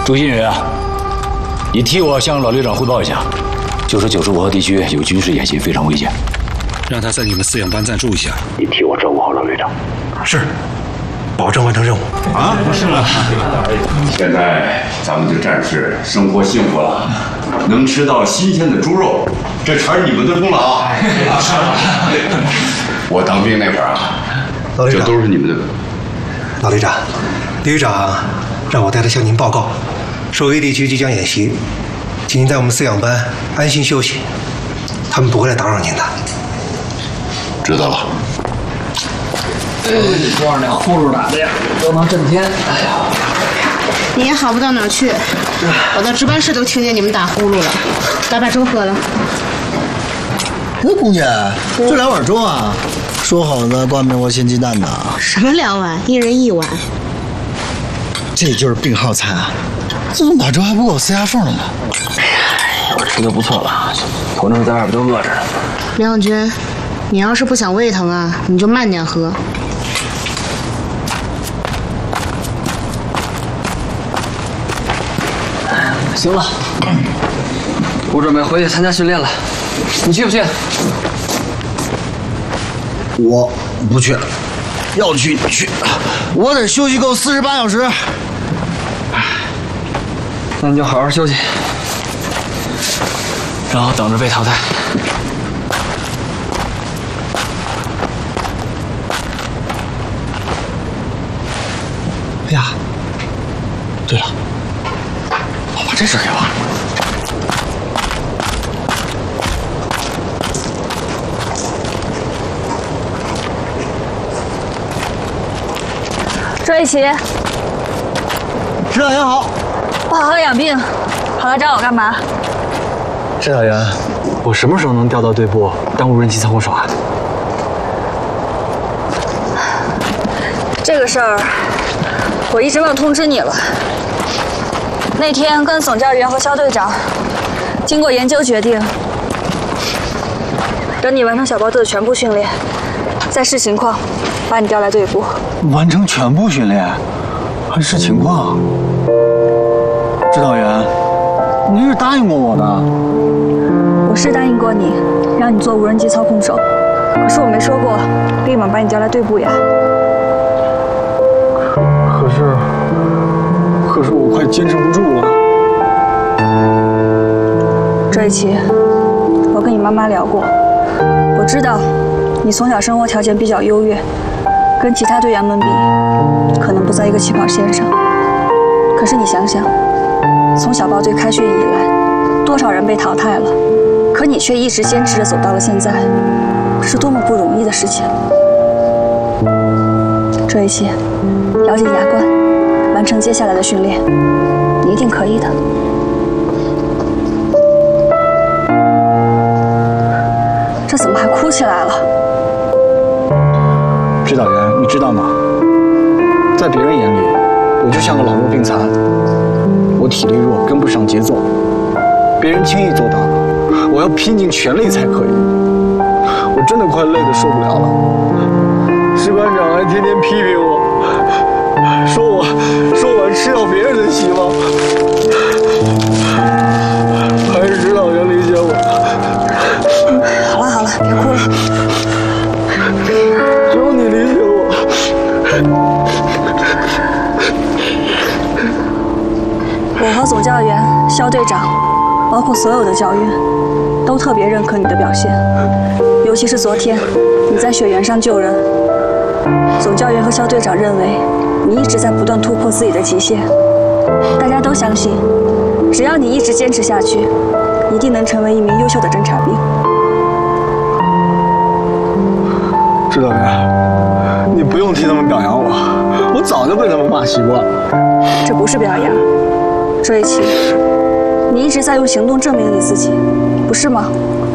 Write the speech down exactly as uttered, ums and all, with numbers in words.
朱新宇啊，你替我向老旅长汇报一下，就说九十五号地区有军事演习，非常危险， 让他在你们饲养班暂住一下。 你替我照顾好老旅长。 是，保证完成任务。 啊，不是了。 现在咱们的战士生活幸福了，能吃到新鲜的猪肉，这全是你们的功劳。我当兵那会儿啊，这都是你们的。 老旅长，旅长让我带他向您报告，说 A 地区即将演习，请您在我们饲养班安心休息，他们不会来打扰您的。 知道了。 多少那呼噜打的呀，都能震天。哎呀， 你也好不到哪儿去，我到值班室都听见你们打呼噜了。来把粥喝了。 哎，龚姐，就两碗粥啊？说好的挂面窝鲜鸡蛋呢？ 什么两碗？一人一碗。 这就是病号餐啊！怎么把粥还不给我塞牙缝了呢？ 哎呀，我吃的不错了，反正在外边都饿着呢。 梁永军，你要是不想胃疼啊，你就慢点喝。 行了，我准备回去参加训练了，你去不去？ 我不去，要去你去，我得休息够四十八小时。 那你就好好休息，然后等着被淘汰。 哎呀，对了，我把这事给忘了。 周一奇， 指导员好， 不好好养病，跑来找我干嘛？ 指导员，我什么时候能调到队部当无人机操控手啊？ 这个事儿，我一直忘通知你了。那天跟总教员和肖队长经过研究决定，等你完成小豹队的全部训练，再视情况把你调来队部。 完成全部训练，还视情况。指导员，您是答应过我的。 我是答应过你，让你做无人机操控手，可是我没说过立马把你调来队部呀。 可是，可是我快坚持不住了。 周一奇，我跟你妈妈聊过，我知道你从小生活条件比较优越，跟其他队员们比，可能不在一个起跑线上。可是你想想，从小豹队开训以来，多少人被淘汰了，可你却一直坚持着走到了现在，是多么不容易的事情。周一奇，咬紧牙关，完成接下来的训练，你一定可以的。这怎么还哭起来了？ 指导员，你知道吗？在别人眼里，我就像个老弱病残，我体力弱，跟不上节奏，别人轻易做到了，我要拼尽全力才可以。我真的快累得受不了了。士班长还天天批评我，说我说我吃掉别人的希望，还是指导员理解我。 好了好了，别哭了。 只有你理解我。 我和总教员、肖队长，包括所有的教员，都特别认可你的表现，尤其是昨天你在雪原上救人。总教员和肖队长认为你一直在不断突破自己的极限，大家都相信，只要你一直坚持下去，一定能成为一名优秀的侦察兵。 指导员，你不用替他们表扬我，我早就被他们骂习惯了。 这不是表扬，周一奇，你一直在用行动证明你自己，不是吗？